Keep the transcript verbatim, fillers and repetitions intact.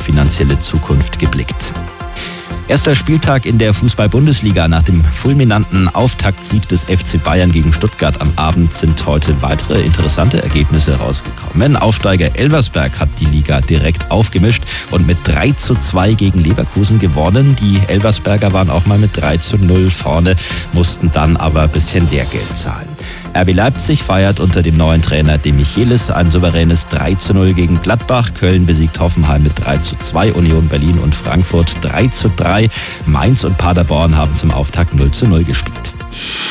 finanzielle Zukunft geblickt. Erster Spieltag in der Fußball-Bundesliga. Nach dem fulminanten Auftaktsieg des F C Bayern gegen Stuttgart am Abend sind heute weitere interessante Ergebnisse rausgekommen. Aufsteiger Elversberg hat die Liga direkt aufgemischt und mit drei zu zwei gegen Leverkusen gewonnen. Die Elversberger waren auch mal mit drei zu null vorne, mussten dann aber ein bisschen Lehrgeld zahlen. R B Leipzig feiert unter dem neuen Trainer De Michelis ein souveränes drei zu null gegen Gladbach. Köln besiegt Hoffenheim mit drei zu zwei, Union Berlin und Frankfurt drei zu drei. Mainz und Paderborn haben zum Auftakt null zu null gespielt.